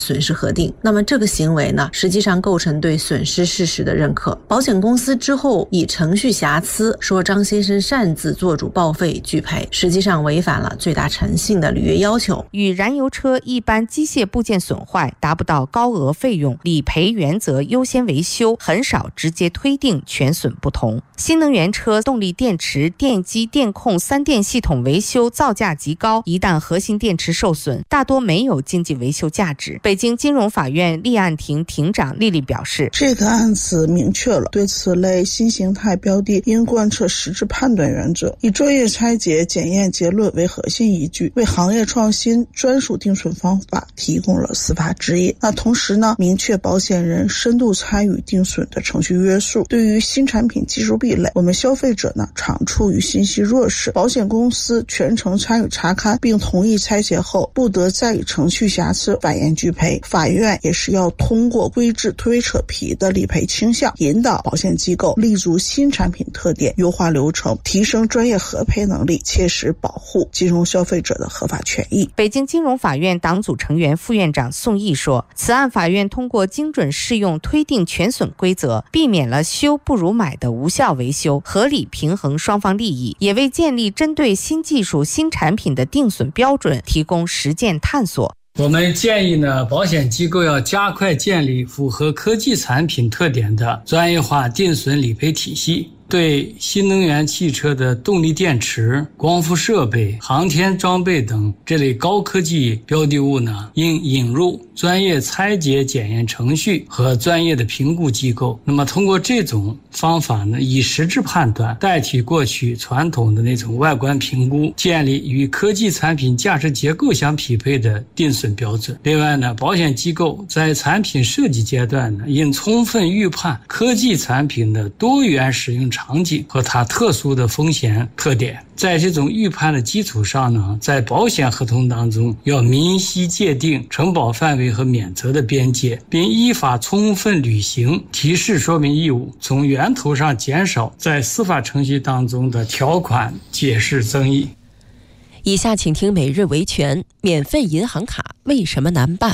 损失核定。那么这个行为呢，实际上构成对损失事实的认可。保险公司之后以程序瑕疵说张先生擅自做主报废拒赔，实际上违反了最大诚信的履约要求。 与燃油车一般机械部件损坏达不到高额费用理赔原则优先维修，很少直接推定全损不同。新能源车动力电池、电机、电控三电系统维修造价极高，一旦核心电池受损，大多没有经济维修价值。北京金融法院立案庭庭长丽丽表示， 这个案子明确了对此类新形态标的应贯彻实质判断原则，以专业拆解检验结论为核心依据，为行业创新专属定损方法提供了司法指引。同时呢，明确保险人深度参与定损的程序约束。对于新产品技术壁垒，我们消费者呢常处于信息弱势，保险公司全程参与查勘并同意拆解后，不得再以程序瑕疵反言拒赔。法院也是要通过规制推扯皮的理赔倾向，引导保险机构立足新产品特点，优化流程，提升专业核赔能力，切实保护金融消费者的合法权益。 北京金融法院党组成员、副院长宋毅说，此案法院通过精准适用推定全损规则，避免了修不如买的无效维修，合理平衡双方利益，也为建立针对新技术新产品的定损标准提供实践探索。 我们建议呢，保险机构要加快建立符合科技产品特点的专业化定损理赔体系，对新能源汽车的动力电池、光伏设备、航天装备等这类高科技标的物呢，应引入专业拆解检验程序和专业的评估机构。那么通过这种方法呢，以实质判断代替过去传统的那种外观评估，建立与科技产品价值结构相匹配的定损标准。另外呢，保险机构在产品设计阶段呢，应充分预判科技产品的多元使用场景和它特殊的风险特点。在这种预判的基础上呢，在保险合同当中要明晰界定承保范围和免责的边界，并依法充分履行提示说明义务，从源头上减少在司法程序当中的条款解释争议。 以下请听每日维权：免费银行卡为什么难办？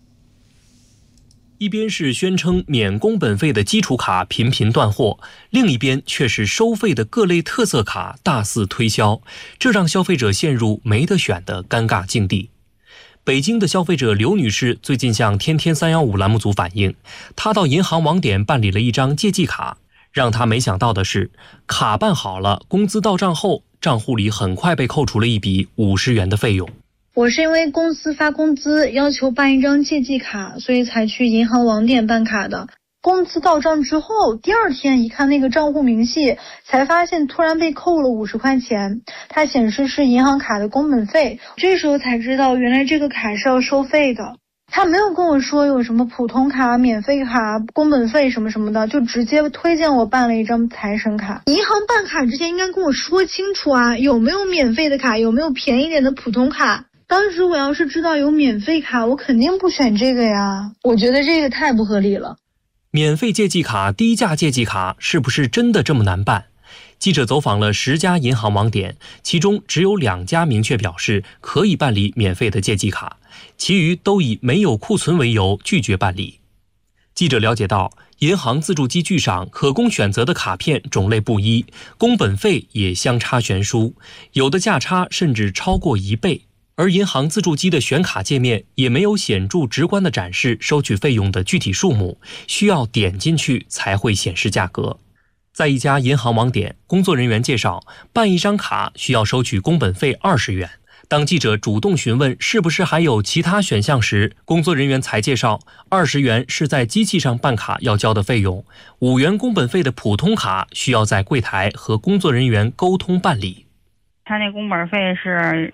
一边是宣称免工本费的基础卡频频断货，另一边却是收费的各类特色卡大肆推销，这让消费者陷入没得选的尴尬境地。北京的消费者刘女士最近向天天315栏目组反映，她到银行网点办理了一张借记卡，让她没想到的是，卡办好了，工资到账后，账户里很快被扣除了一笔50元的费用。 我是因为公司发工资要求办一张借记卡，所以才去银行网点办卡的。工资到账之后，第二天一看那个账户明细，才发现突然被扣了50块钱，它显示是银行卡的工本费。这时候才知道原来这个卡是要收费的。他没有跟我说有什么普通卡、免费卡、工本费什么什么的，就直接推荐我办了一张财神卡。银行办卡之前应该跟我说清楚啊，有没有免费的卡，有没有便宜点的普通卡。当时我要是知道有免费卡，我肯定不选这个呀。我觉得这个太不合理了。 免费借记卡、低价借记卡是不是真的这么难办？记者走访了10家银行网点，其中只有2家明确表示可以办理免费的借记卡，其余都以没有库存为由拒绝办理。记者了解到，银行自助机具上可供选择的卡片种类不一，工本费也相差悬殊，有的价差甚至超过1倍。而银行自助机的选卡界面也没有显著直观的展示收取费用的具体数目，需要点进去才会显示价格。在一家银行网点，工作人员介绍，办一张卡需要收取工本费20元。当记者主动询问是不是还有其他选项时，工作人员才介绍，20元是在机器上办卡要交的费用，5元工本费的普通卡需要在柜台和工作人员沟通办理。 他那工本费是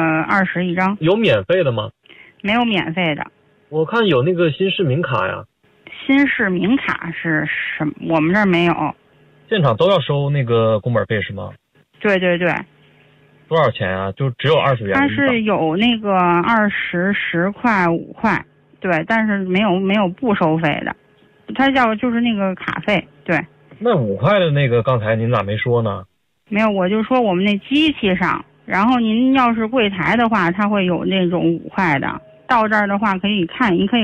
20一张。 有免费的吗？ 没有免费的。 我看有那个新市民卡呀。 新市民卡是什么？我们这儿没有。 现场都要收那个工本费是吗？ 对对对。 多少钱啊？就只有20元。 它是有那个20、10块、5块，对，但是没有不收费的，它就是那个卡费，对。 那5块的那个刚才您咋没说呢？ 没有，我就说我们那机器上，然后您要是柜台的话，它会有那种5块的， 到这儿的话可以看，你可以